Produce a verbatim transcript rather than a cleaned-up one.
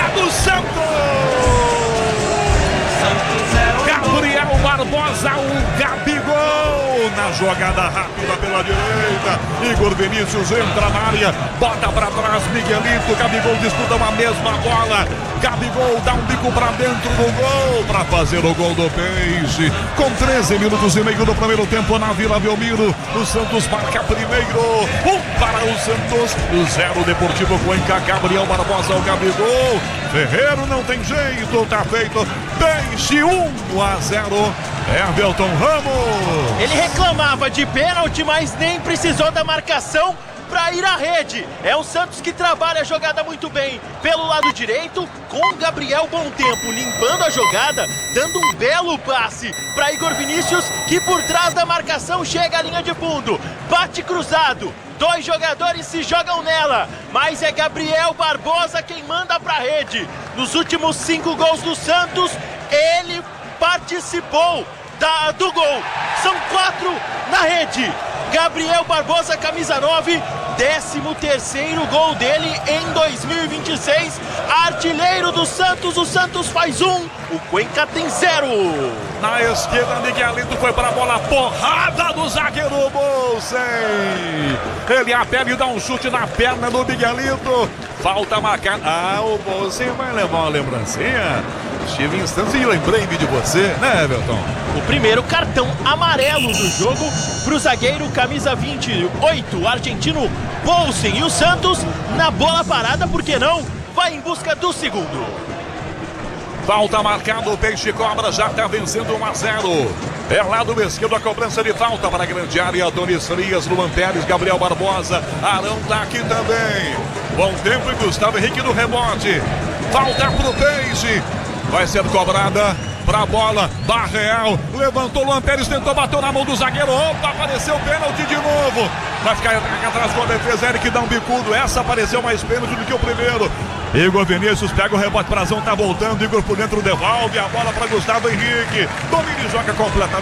do Santos! Gabriel Barbosa, o Gabigol na jogada rápida pela direita. Igor Vinícius entra na área, bota pra trás Miguelito. Gabigol disputa uma mesma bola. Gabigol dá um bico pra dentro do gol para fazer o gol do Peixe. Com treze minutos e meio do primeiro tempo na Vila Belmiro, o Santos marca primeiro. Um para o Santos, zero Deportivo Cuenca. Gabriel Barbosa, o Gabigol. Ferreiro não tem jeito, tá feito. Peixe um a zero. Everton Ramos. Ele reclamava de pênalti, mas nem precisou da marcação para ir à rede. É o Santos que trabalha a jogada muito bem pelo lado direito, com Gabriel Bom Tempo limpando a jogada, dando um belo passe para Igor Vinícius, que por trás da marcação chega à linha de fundo, bate cruzado. Dois jogadores se jogam nela, mas é Gabriel Barbosa quem manda para a rede. Nos últimos cinco gols do Santos, ele participou da, do gol. São quatro na rede. Gabriel Barbosa, camisa nove, décimo terceiro gol dele em dois mil e vinte e seis. Artilheiro do Santos, o Santos faz um, o Cuenca tem zero. Na esquerda, Miguelito foi para a bola, porrada do zagueiro Bolsen. Ele apela e dá um chute na perna do Miguelito. Falta marcar. Ah, o Bolsen vai levar uma lembrancinha. Estive em instantes e lembrei-me de você, né, Everton? O primeiro cartão amarelo do jogo para o zagueiro camisa vinte e oito, argentino Bolsen. E o Santos na bola parada, por que não? Vai em busca do segundo. Falta marcada, o Peixe Cobra já está vencendo um a zero. É lá do esquerdo a cobrança de falta para a grande área. Donis Frias, Luan Pérez, Gabriel Barbosa. Arão tá aqui também. Bom tempo e Gustavo Henrique no rebote. Falta pro Peixe. Vai ser cobrada pra bola. Barreal levantou, Luan Pérez tentou, bateu na mão do zagueiro. Opa, apareceu o pênalti de novo. Vai ficar atrás com a defesa. Eric dá um bicudo. Essa apareceu mais pênalti do que o primeiro. Igor Vinícius pega o rebote, Prazão tá voltando. Igor por dentro devolve a bola para Gustavo Henrique. Domina e joga completamente.